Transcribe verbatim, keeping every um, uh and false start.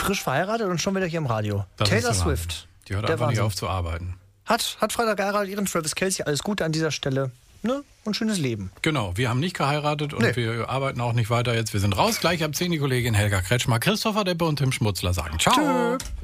Frisch verheiratet und schon wieder hier im Radio. Das Taylor ist der Wahnsinn. Swift. Die hört Der einfach nicht Wahnsinn. auf zu arbeiten. Hat, hat Freitag geheiratet, ihren Travis Kelce. Alles Gute an dieser Stelle. Ne? Und schönes Leben. Genau, wir haben nicht geheiratet und Nee. wir arbeiten auch nicht weiter jetzt. Wir sind raus. Gleich ab zehn die Kollegin Helga Kretschmer, Christopher Deppe und Tim Schmutzler sagen Ciao. Tschö.